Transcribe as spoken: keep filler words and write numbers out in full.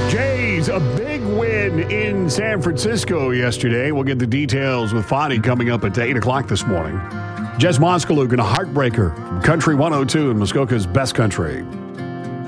Jays, a big win in San Francisco yesterday. We'll get the details with Fadi coming up at eight o'clock this morning. Jez Moskaluk and a heartbreaker from Country one oh two in Muskoka's Best Country.